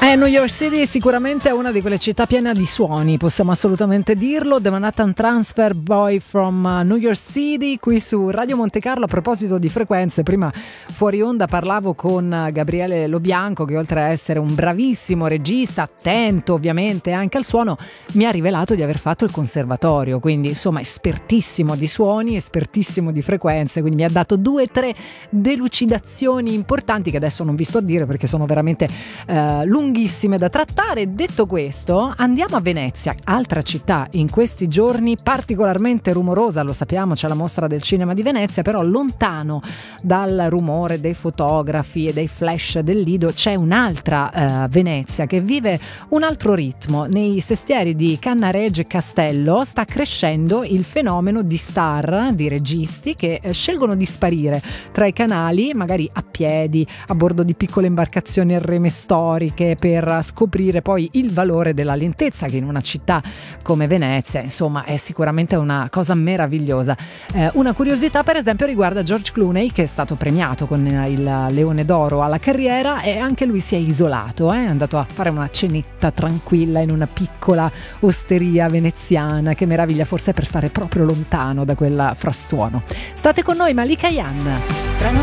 New York City sicuramente è una di quelle città piene di suoni, possiamo assolutamente dirlo. The Manhattan Transfer, Boy from New York City, qui su Radio Monte Carlo. A proposito di frequenze, prima fuori onda parlavo con Gabriele Lobianco, che oltre a essere un bravissimo regista, attento ovviamente anche al suono, mi ha rivelato di aver fatto il conservatorio, quindi insomma espertissimo di suoni, espertissimo di frequenze, quindi mi ha dato 2 o 3 delucidazioni importanti che adesso non vi sto a dire perché sono veramente lunghissime da trattare. Detto questo, andiamo a Venezia, altra città in questi giorni particolarmente rumorosa, lo sappiamo, c'è la mostra del cinema di Venezia, però lontano dal rumore dei fotografi e dei flash del Lido c'è un'altra Venezia che vive un altro ritmo. Nei sestieri di Cannaregio e Castello sta crescendo il fenomeno di star, di registi che scelgono di sparire tra i canali, magari a piedi, a bordo di piccole imbarcazioni a reme storiche, per scoprire poi il valore della lentezza, che in una città come Venezia insomma è sicuramente una cosa meravigliosa. Una curiosità per esempio riguarda George Clooney, che è stato premiato con il Leone d'Oro alla carriera, e anche lui si è isolato, è andato a fare una cenetta tranquilla in una piccola osteria veneziana. Che meraviglia, forse per stare proprio lontano da quel frastuono. State con noi, Malika Yan.